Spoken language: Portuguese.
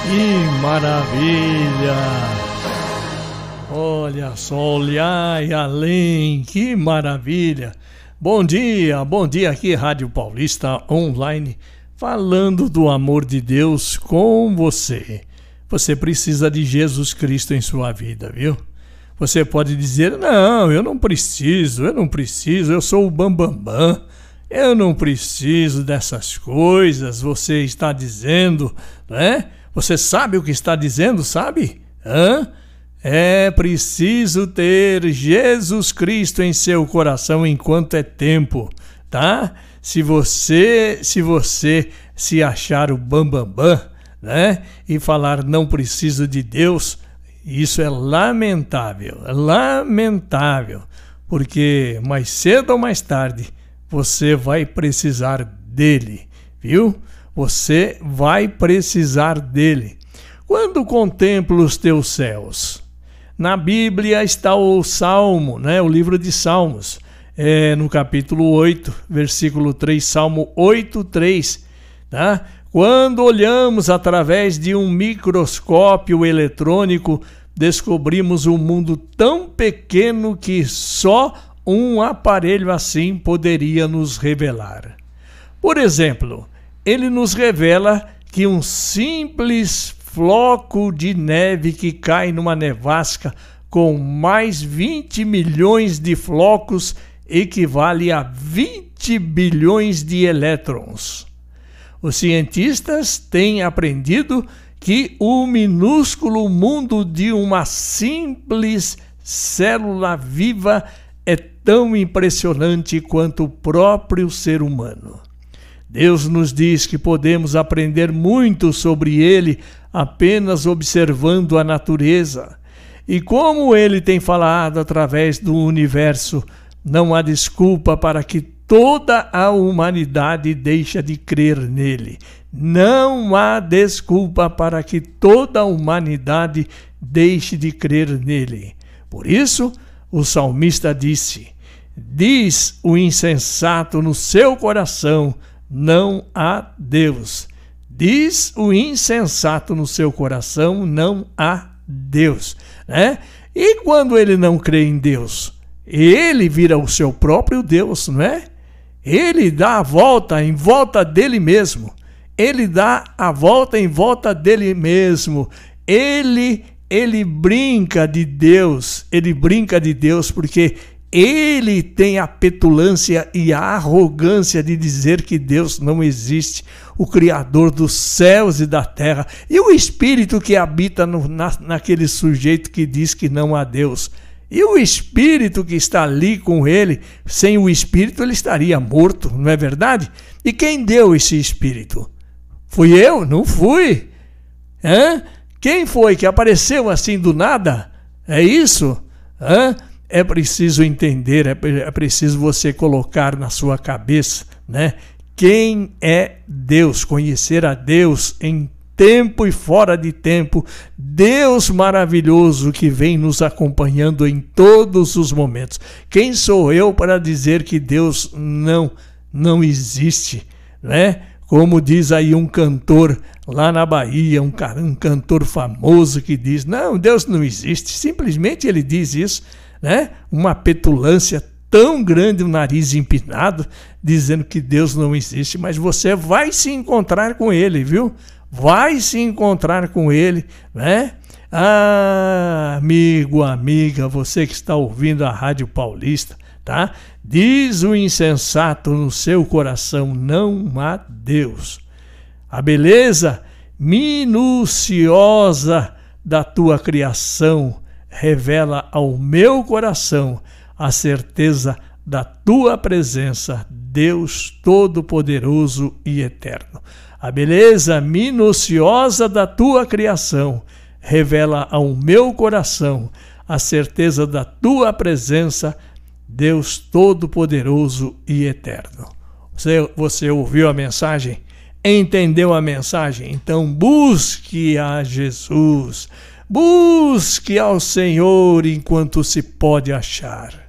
Que maravilha! Olha só, olhai além, que maravilha! Bom dia aqui, Rádio Paulista Online, falando do amor de Deus com você. Você precisa de Jesus Cristo em sua vida, viu? Você pode dizer, não, eu não preciso, eu sou o bambambam, eu não preciso dessas coisas, você está dizendo, né? Você sabe o que está dizendo, sabe? É preciso ter Jesus Cristo em seu coração enquanto é tempo, tá? Se você se achar o bambambam, né? E falar não preciso de Deus, isso é lamentável, porque mais cedo ou mais tarde você vai precisar dele, viu? Você vai precisar dele. Quando contemplo os teus céus? Na Bíblia está o Salmo, né? O livro de Salmos, no capítulo 8, versículo 3, Salmo 8:3, tá? Quando olhamos através de um microscópio eletrônico, descobrimos um mundo tão pequeno que só um aparelho assim poderia nos revelar. Por exemplo, ele nos revela que um simples floco de neve que cai numa nevasca com mais 20 milhões de flocos equivale a 20 bilhões de elétrons. Os cientistas têm aprendido que o minúsculo mundo de uma simples célula viva é tão impressionante quanto o próprio ser humano. Deus nos diz que podemos aprender muito sobre ele apenas observando a natureza. E como ele tem falado através do universo, não há desculpa para que toda a humanidade deixe de crer nele. Não há desculpa para que toda a humanidade deixe de crer nele. Por isso, o salmista disse: diz o insensato no seu coração, não há Deus. Diz o insensato no seu coração, não há Deus, né? E quando ele não crê em Deus, ele vira o seu próprio Deus, não é? Ele dá a volta em volta dele mesmo. Ele dá a volta em volta dele mesmo. Ele brinca de Deus. Ele brinca de Deus porque ele tem a petulância e a arrogância de dizer que Deus não existe, o Criador dos céus e da terra, e o Espírito que habita naquele sujeito que diz que não há Deus. E o Espírito que está ali com ele, sem o Espírito ele estaria morto, não é verdade? E quem deu esse Espírito? Fui eu? Não fui. Quem foi que apareceu assim do nada? É isso? É preciso entender, é preciso você colocar na sua cabeça, né? Quem é Deus, conhecer a Deus em tempo e fora de tempo, Deus maravilhoso que vem nos acompanhando em todos os momentos. Quem sou eu para dizer que Deus não existe, né? Como diz aí um cantor lá na Bahia, um cantor famoso que diz, não, Deus não existe, simplesmente ele diz isso, né? Uma petulância tão grande, o nariz empinado, dizendo que Deus não existe, mas você vai se encontrar com ele, viu? Vai se encontrar com ele, né? Ah, amigo, amiga, você que está ouvindo a Rádio Paulista, tá? Diz o insensato no seu coração, não há Deus. A beleza minuciosa da tua criação revela ao meu coração a certeza da tua presença, Deus Todo-Poderoso e Eterno. A beleza minuciosa da tua criação revela ao meu coração a certeza da tua presença, Deus Todo-Poderoso e Eterno. Você ouviu a mensagem? Entendeu a mensagem? Então busque a Jesus. Busque ao Senhor enquanto se pode achar.